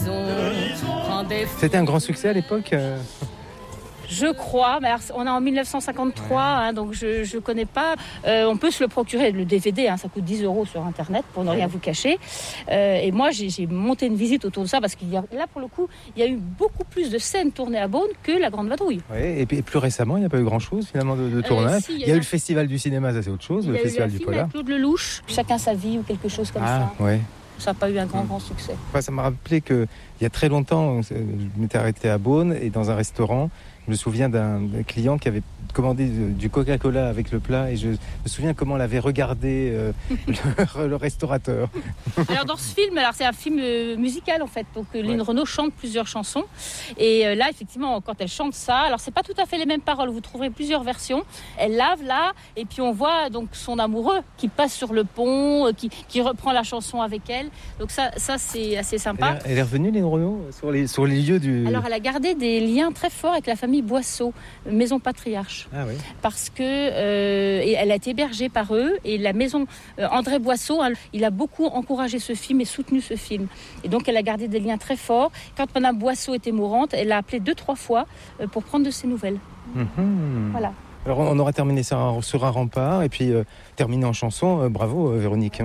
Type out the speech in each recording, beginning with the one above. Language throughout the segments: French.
maison. C'était un grand succès à l'époque Je crois, mais alors, on est en 1953, donc je connais pas. On peut se le procurer, le DVD, ça coûte 10 € sur Internet, pour ne rien vous cacher. Et moi, j'ai monté une visite autour de ça, parce qu'il y a, là, pour le coup, il y a eu beaucoup plus de scènes tournées à Beaune que La Grande Vadrouille. Oui, et plus récemment, il n'y a pas eu grand-chose, finalement, de tournage. Si, il y a eu le Festival du cinéma, ça c'est autre chose, le Festival du Polar. Il y a eu un film avec Claude Lelouch, Chacun sa vie, ou quelque chose comme ça. Ouais. Ça n'a pas eu un grand succès. Ça m'a rappelé qu'il y a très longtemps, je m'étais arrêté à Beaune, et dans un restaurant, je me souviens d'un client qui avait commandé du Coca-Cola avec le plat, et je me souviens comment l'avait regardé le restaurateur. Alors dans ce film, c'est un film musical en fait, donc Lynn Renaud chante plusieurs chansons, et là effectivement quand elle chante ça, alors c'est pas tout à fait les mêmes paroles, vous trouverez plusieurs versions. Elle lave là, et puis on voit donc son amoureux qui passe sur le pont, qui reprend la chanson avec elle, donc ça c'est assez sympa. Elle est revenue, Lynn Renaud, sur les lieux du... Alors elle a gardé des liens très forts avec la famille Boisseau, maison patriarche. Ah oui. Parce que elle a été hébergée par eux, et la maison André Boisseau, il a beaucoup encouragé ce film et soutenu ce film, et donc elle a gardé des liens très forts. Quand Madame Boisseau était mourante, elle l'a appelé 2-3 fois pour prendre de ses nouvelles. Voilà. Alors on aura terminé ça sur un rempart, et puis terminé en chanson. Bravo Véronique.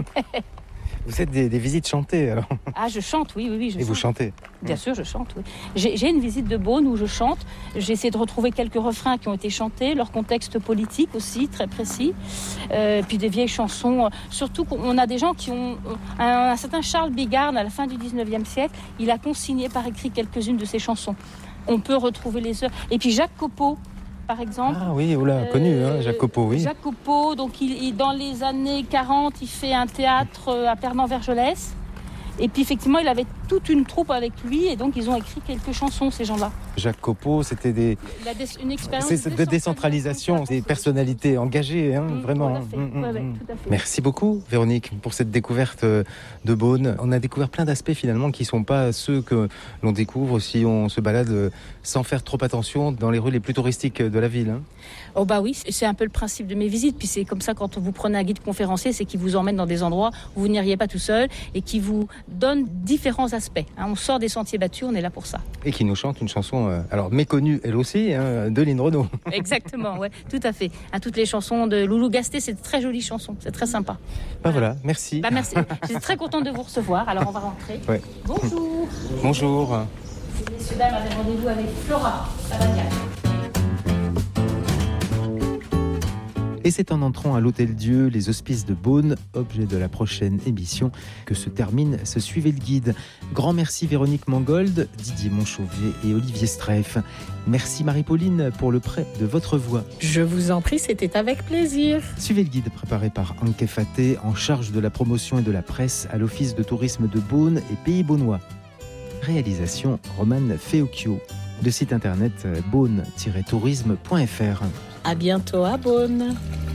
Vous faites des visites chantées alors? Ah, je chante, oui. Je chante. Vous chantez? Bien sûr, je chante, oui. J'ai une visite de Beaune où je chante. J'ai essayé de retrouver quelques refrains qui ont été chantés, leur contexte politique aussi, très précis. Puis des vieilles chansons. Surtout qu'on a des gens qui ont... Un certain Charles Bigarn, à la fin du 19e siècle, il a consigné par écrit quelques-unes de ses chansons. On peut retrouver les heures. Et puis Jacques Copeau, par exemple. Ah oui, connu, Jacques Copeau, oui. Jacques Copeau, donc dans les années 40, il fait un théâtre à Pernan-Vergelès. Et puis effectivement, il avait toute une troupe avec lui, et donc ils ont écrit quelques chansons, ces gens-là. Jacques Copeau, c'était une expérience de décentralisation, des personnalités engagées, vraiment. Tout à fait. Merci beaucoup, Véronique, pour cette découverte de Beaune. On a découvert plein d'aspects finalement qui ne sont pas ceux que l'on découvre si on se balade sans faire trop attention dans les rues les plus touristiques de la ville. Oh bah oui, c'est un peu le principe de mes visites. Puis c'est comme ça, quand vous prenez un guide conférencier, c'est qu'il vous emmène dans des endroits où vous n'iriez pas tout seul, et qui vous donne différents aspects. On sort des sentiers battus, on est là pour ça. Et qui nous chante une chanson, alors méconnue elle aussi, de Lynn Renaud. Exactement, ouais, tout à fait. Toutes les chansons de Loulou Gasté, c'est de très jolies chansons, c'est très sympa. Voilà, merci. Merci. Je suis très contente de vous recevoir. Alors on va rentrer. Ouais. Bonjour. Bonjour. Messieurs, dames, avez rendez-vous avec Flora. Ça va bien. Et c'est en entrant à l'Hôtel Dieu, les Hospices de Beaune, objet de la prochaine émission, que se termine ce Suivez le guide. Grand merci Véronique Mangold, Didier Montchauvet et Olivier Streff. Merci Marie-Pauline pour le prêt de votre voix. Je vous en prie, c'était avec plaisir. Suivez le guide préparé par Anke Faté, en charge de la promotion et de la presse à l'Office de tourisme de Beaune et Pays Beaunois. Réalisation Romane Feocchio. Le site internet beaune-tourisme.fr. À bientôt à Beaune.